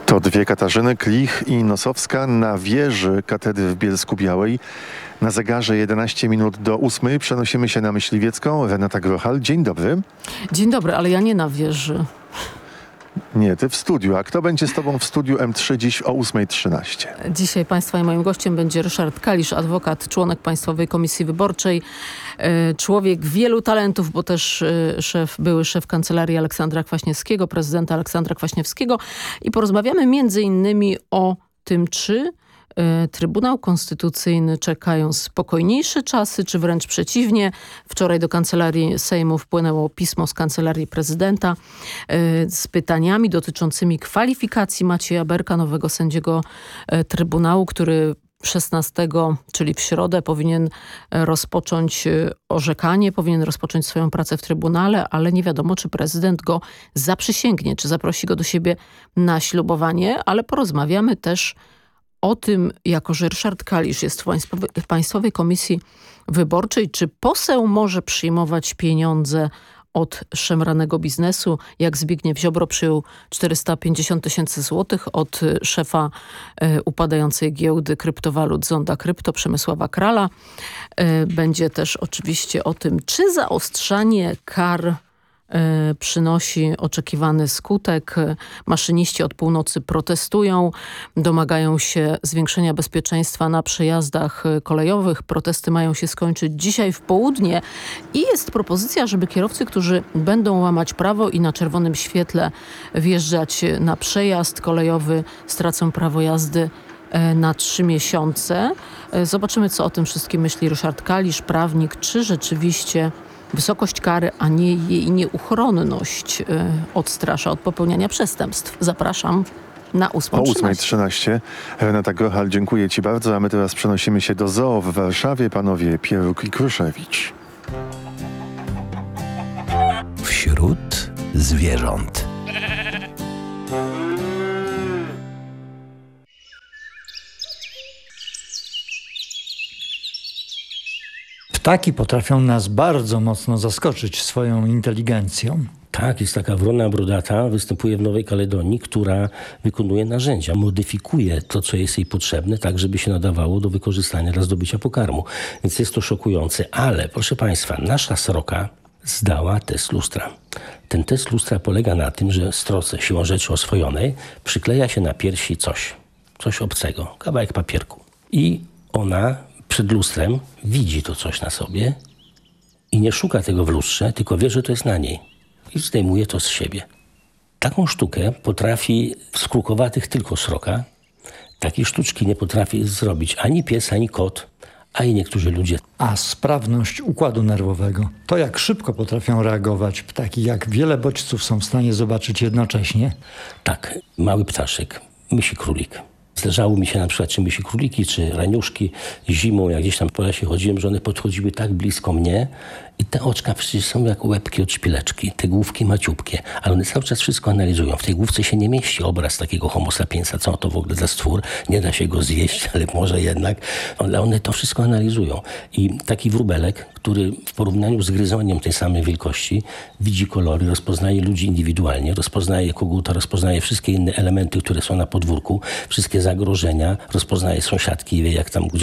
To dwie Katarzyny, Klich i Nosowska na wieży katedry w Bielsku-Białej. Na zegarze 11 minut do 8 przenosimy się na Myśliwiecką. Renata Grochal, dzień dobry. Dzień dobry, ale ja nie na wieży. Nie, ty w studiu. A kto będzie z tobą w studiu M3 dziś o 8:13? Dzisiaj państwa i moim gościem będzie Ryszard Kalisz, adwokat, członek Państwowej Komisji Wyborczej. Człowiek wielu talentów, bo też były szef Kancelarii Aleksandra Kwaśniewskiego, prezydenta Aleksandra Kwaśniewskiego. I porozmawiamy między innymi o tym, czy Trybunał Konstytucyjny czekają spokojniejsze czasy, czy wręcz przeciwnie. Wczoraj do Kancelarii Sejmu wpłynęło pismo z Kancelarii Prezydenta z pytaniami dotyczącymi kwalifikacji Macieja Berka, nowego sędziego Trybunału, który 16, czyli w środę, powinien rozpocząć orzekanie, powinien rozpocząć swoją pracę w Trybunale, ale nie wiadomo, czy prezydent go zaprzysięgnie, czy zaprosi go do siebie na ślubowanie, ale porozmawiamy też o tym, jako że Ryszard Kalisz jest w Państwowej Komisji Wyborczej, czy poseł może przyjmować pieniądze od szemranego biznesu, jak Zbigniew Ziobro przyjął 450 000 złotych od szefa upadającej giełdy kryptowalut Zonda Krypto, Przemysława Krala. Będzie też oczywiście o tym, czy zaostrzanie kar przynosi oczekiwany skutek. Maszyniści od północy protestują, domagają się zwiększenia bezpieczeństwa na przejazdach kolejowych. Protesty mają się skończyć dzisiaj w południe i jest propozycja, żeby kierowcy, którzy będą łamać prawo i na czerwonym świetle wjeżdżać na przejazd kolejowy, stracą prawo jazdy na 3 miesiące. Zobaczymy, co o tym wszystkim myśli Ryszard Kalisz, prawnik, czy rzeczywiście wysokość kary, a nie jej nieuchronność odstrasza od popełniania przestępstw. Zapraszam na 8:13. O 8:13. Renata Grochal, dziękuję ci bardzo, a my teraz przenosimy się do zoo w Warszawie. Panowie Pieruk i Kruszewicz. Wśród zwierząt. Ptaki potrafią nas bardzo mocno zaskoczyć swoją inteligencją. Tak, jest taka wrona brodata, występuje w Nowej Kaledonii, która wykonuje narzędzia, modyfikuje to, co jest jej potrzebne, tak żeby się nadawało do wykorzystania dla zdobycia pokarmu. Więc jest to szokujące, ale proszę Państwa, nasza sroka zdała test lustra. Ten test lustra polega na tym, że sroce siłą rzeczy oswojonej przykleja się na piersi coś obcego, kawałek papierku. I ona przed lustrem widzi to coś na sobie i nie szuka tego w lustrze, tylko wie, że to jest na niej i zdejmuje to z siebie. Taką sztukę potrafi w skrukowatych tylko sroka. Takiej sztuczki nie potrafi zrobić ani pies, ani kot, a i niektórzy ludzie. A sprawność układu nerwowego. To, jak szybko potrafią reagować ptaki, jak wiele bodźców są w stanie zobaczyć jednocześnie. Tak, mały ptaszek, mysi królik. Zdarzało mi się na przykład, czy mysi króliki, czy raniuszki zimą, jak gdzieś tam po lesie chodziłem, że one podchodziły tak blisko mnie i te oczka przecież są jak łebki od szpileczki, te główki maciupkie, ale one cały czas wszystko analizują. W tej główce się nie mieści obraz takiego homo sapiensa, co to w ogóle za stwór, nie da się go zjeść, ale może jednak, ale one to wszystko analizują. I taki wróbelek, który w porównaniu z gryzoniem tej samej wielkości widzi kolory, rozpoznaje ludzi indywidualnie, rozpoznaje koguta, rozpoznaje wszystkie inne elementy, które są na podwórku, wszystkie zagrożenia, rozpoznaje sąsiadki i wie, jak tam